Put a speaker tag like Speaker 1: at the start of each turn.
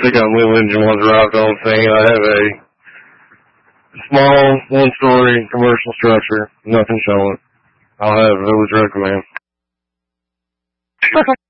Speaker 1: pick up wheel engine was arrived on scene. I have a small, one-story commercial structure, nothing showing. I'll have Village Road Command.